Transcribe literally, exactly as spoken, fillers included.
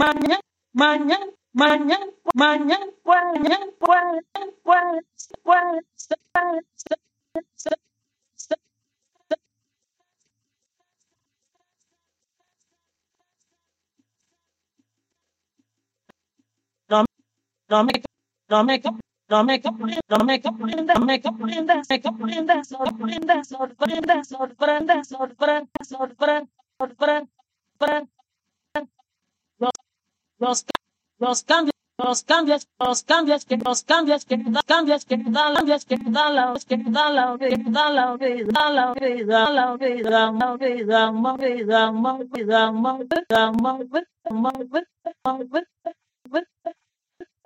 mañana, mañana, mañana, mañana, mañana, mañana, no me, no me, no me comprende, no me comprende, no me comprende, me comprende, sorprende, sorprende, sorprende, sorprende, sorprende, sorprende, sorprende, los, los cambios, los cambios, los cambios que los cambios que da cambios que da cambios que da la que da la vida, da la vida, la vida, la vida, la vida, la vida, la vida, la vida, la vida, la vida,